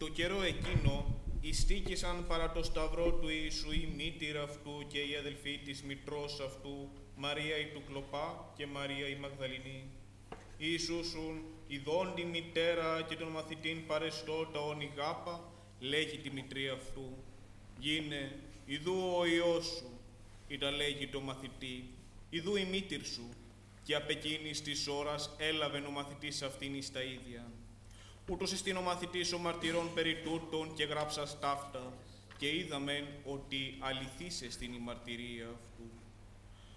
το καιρό εκείνο ειστήκησαν παρά το σταυρό του Ιησού η μήτηρα αυτού και η αδελφή της μητρός αυτού, Μαρία η του Κλοπά και Μαρία η Μαγδαληνή. Ιησούσουν, ειδών τη μητέρα και τον μαθητήν παρεστώ τα ονιγάπα, λέγει τη μητρή αυτού. Γίνε, ιδού ο Υιός σου, ή τα λέγει το μαθητή, ιδού η μήτηρ σου, και απ' εκείνης της ώρας έλαβεν ο μαθητής αυτήν εις τα ίδια. Ούτως εστίν ο μαθητής ο μαρτυρών περί τούτων και γράψας ταύτα, και είδαμεν ότι αληθής εστίν η μαρτυρία